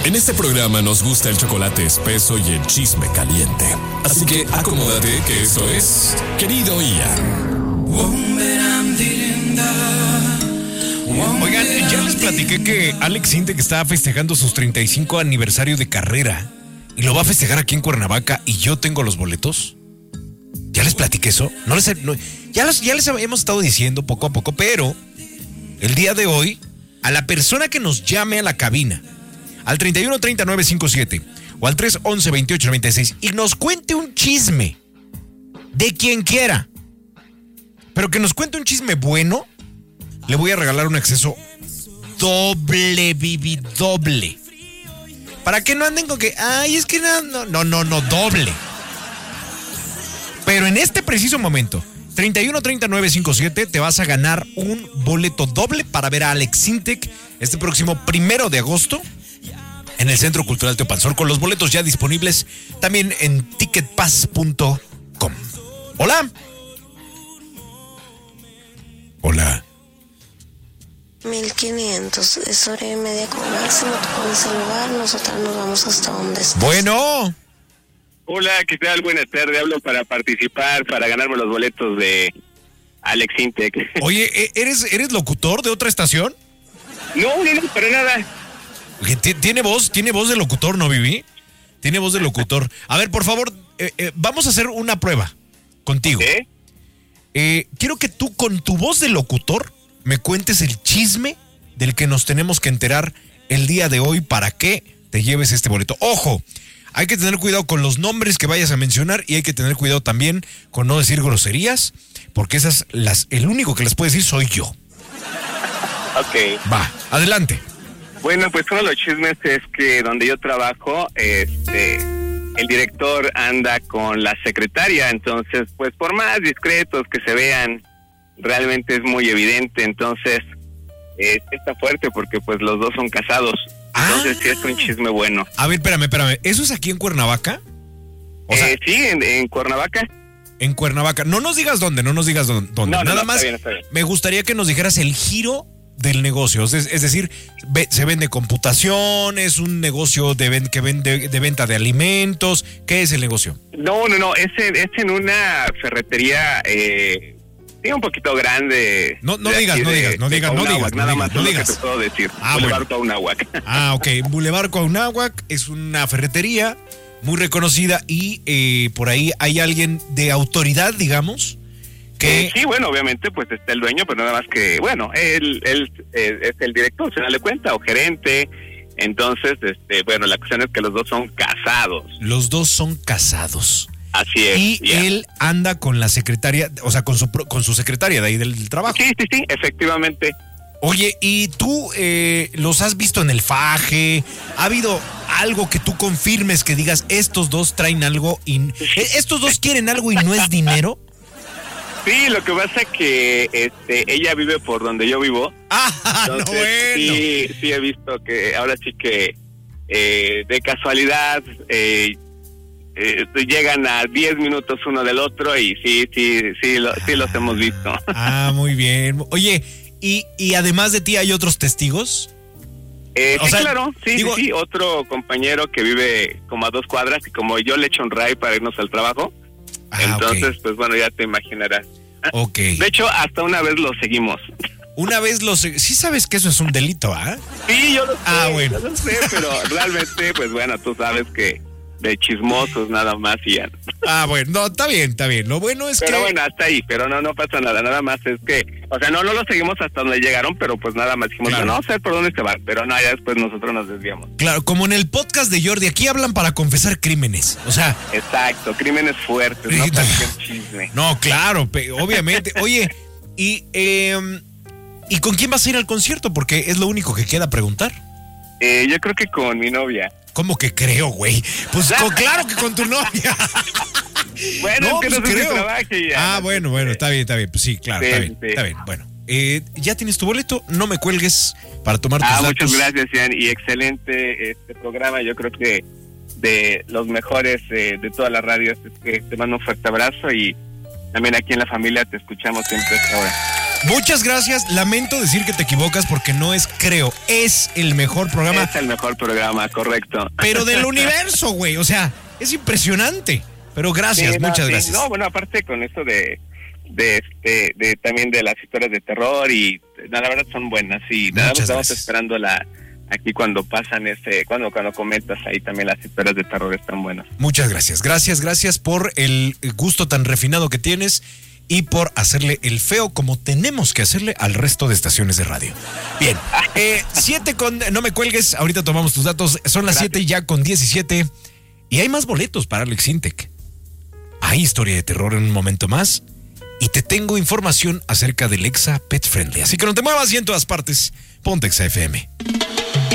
En este programa nos gusta el chocolate espeso y el chisme caliente. Así que acomódate que esto es Querido Ian. Oigan, ya les platiqué que Alex Sintek está festejando sus 35 aniversario de carrera y lo va a festejar aquí en Cuernavaca y yo tengo los boletos. ¿Ya les platiqué eso? Ya les hemos estado diciendo poco a poco, pero el día de hoy, a la persona que nos llame a la cabina, al 31 39 57 o al 311 28 96 y nos cuente un chisme de quien quiera, pero que nos cuente un chisme bueno, le voy a regalar un acceso doble, Bibi, doble. Para que no anden con que, es que no, doble. Pero en este preciso momento, 31 39 57, te vas a ganar un boleto doble para ver a Alex Sintek este próximo 1 de agosto en el Centro Cultural Teopanzol, con los boletos ya disponibles también en ticketpass.com. Hola. Hola. 1500, es hora y media como máximo, tú pones el lugar, nosotros nos vamos hasta donde estés. Bueno. Hola, ¿qué tal? Buenas tardes, hablo para participar, para ganarme los boletos de Alex Sintek. Oye, ¿eres locutor de otra estación? No, para nada. Tiene voz de locutor, ¿no, Vivi? Tiene voz de locutor. A ver, por favor, vamos a hacer una prueba contigo. Quiero que tú, con tu voz de locutor, me cuentes el chisme del que nos tenemos que enterar el día de hoy para que te lleves este boleto. ¡Ojo! Hay que tener cuidado con los nombres que vayas a mencionar y hay que tener cuidado también con no decir groserías, porque el único que las puede decir soy yo. Ok. Va, adelante. Bueno, pues uno de los chismes es que donde yo trabajo, el director anda con la secretaria, entonces, pues por más discretos que se vean, realmente es muy evidente, entonces está fuerte porque pues los dos son casados, entonces sí es un chisme bueno. A ver, espérame, ¿eso es aquí en Cuernavaca? O sea, sí, en Cuernavaca. En Cuernavaca, no nos digas dónde. No, Nada más, está bien. Me gustaría que nos dijeras el giro del negocio, es decir, se vende computación, es un negocio de venta de alimentos, ¿qué es el negocio? No, es en una ferretería un poquito grande. No digas. Nada más no lo digas. que te puedo decir. Boulevard Cuauhnáhuac. Ok, Boulevard Cuauhnáhuac es una ferretería muy reconocida y por ahí hay alguien de autoridad, digamos, que... Sí, bueno, obviamente pues está el dueño, pero nada más que, bueno, él es el director, se da cuenta, o gerente. Entonces, bueno, la cuestión es que los dos son casados. Los dos son casados. Así es. Y él anda con la secretaria, o sea, con su secretaria de ahí del trabajo. Sí, efectivamente. Oye, ¿y tú los has visto en el faje? ¿Ha habido algo que tú confirmes que digas, estos dos traen algo y estos dos quieren algo y no es dinero? Sí, lo que pasa es que ella vive por donde yo vivo. Entonces, no, bueno. Sí he visto que ahora sí que de casualidad llegan a 10 minutos uno del otro y sí los hemos visto. Muy bien. Oye, ¿y además de ti hay otros testigos? Sí, claro, sí, otro compañero que vive como a 2 cuadras y como yo le echo un ray para irnos al trabajo. Entonces, pues bueno, ya te imaginarás. Ok. De hecho, hasta una vez lo seguimos. Una vez sí sabes que eso es un delito, ¿ah? Sí, yo lo sé, bueno. yo lo sé, pero realmente, pues bueno, tú sabes que de chismosos nada más y ya. Bueno, no, está bien. Lo bueno es pero bueno, hasta ahí, pero no pasa nada más es que, o sea, no lo seguimos hasta donde llegaron, pero pues nada más dijimos, no sé por dónde se van, pero no, ya después nosotros nos desviamos. Claro, como en el podcast de Jordi, aquí hablan para confesar crímenes, o sea. Exacto, crímenes fuertes, no cualquier chisme. No, claro, obviamente. Oye, ¿y con quién vas a ir al concierto? Porque es lo único que queda preguntar. Yo creo que con mi novia. ¿Cómo que creo, güey? Pues claro que con tu novia. Bueno, no, es que no sé si trabaje ya. Bueno, está bien. Pues sí, claro, sí, está bien. Bueno, ¿ya tienes tu boleto? No me cuelgues para tomar tus datos. Muchas gracias, Ian, y excelente este programa. Yo creo que de los mejores de todas las radios. Es que te mando un fuerte abrazo y también aquí en la familia te escuchamos siempre a esta hora. Muchas gracias. Lamento decir que te equivocas porque no es creo. Es el mejor programa. Es el mejor programa, correcto. Pero del universo, güey. O sea, es impresionante. Pero gracias, Sí, muchas sí. gracias. No, bueno, aparte con esto de también de las historias de terror y la verdad son buenas y nada más Muchas estamos gracias. esperando aquí cuando pasan cuando comentas ahí también las historias de terror están buenas. Muchas gracias. Gracias por el gusto tan refinado que tienes y por hacerle el feo como tenemos que hacerle al resto de estaciones de radio. Bien, 7 con... No me cuelgues, ahorita tomamos tus datos. Son las 7 ya con 17 y hay más boletos para Alex Intec. Hay historia de terror en un momento más y te tengo información acerca del Exa Pet Friendly. Así que no te muevas y en todas partes, ponte Exa FM.